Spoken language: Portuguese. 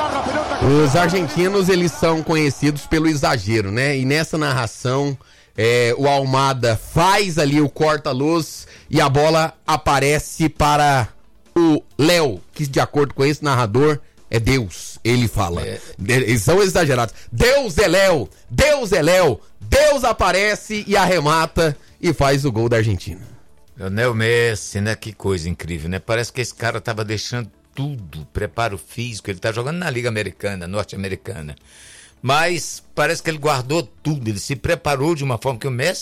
Os argentinos, eles são conhecidos pelo exagero, né? E nessa narração, o Almada faz ali o corta-luz e a bola aparece para o Léo, que de acordo com esse narrador, é Deus. Ele fala. Eles são exagerados. Deus é Léo, Deus é Léo, Deus aparece e arremata e faz o gol da Argentina. Lionel Messi, né? Que coisa incrível, né? Parece que esse cara tava deixando tudo, preparo físico, ele tá jogando na Liga Americana, norte-americana. Mas parece que ele guardou tudo, ele se preparou de uma forma que o Messi